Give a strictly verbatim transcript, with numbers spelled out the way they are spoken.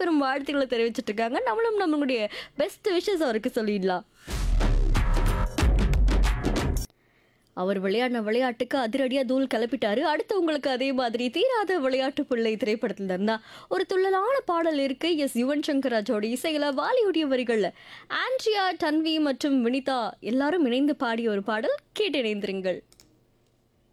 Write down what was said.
பெரும் வாழ்த்துக்களை தெரிவிச்சிட்டு இருக்காங்க. நம்மளும் நம்மளுடைய பெஸ்ட் விஷஸ் அவருக்கு சொல்லிடலாம். அவர் விளையாடின விளையாட்டுக்கு அதிரடியா தூள் கிளப்பிட்டாரு. அடுத்து உங்களுக்கு அதே மாதிரி தீராத விளையாட்டு பிள்ளை திரைப்படத்துல இருந்தா ஒரு துள்ளலான பாடல் இருக்கு. எஸ் யுவன் சங்கர் ராஜோட இசையில வாலியுடைய வரிகள்ல ஆண்ட்ரியா, தன்வி மற்றும் வினிதா எல்லாரும் இணைந்து பாடிய ஒரு பாடல். கேட்டு இணைந்திருங்கள்.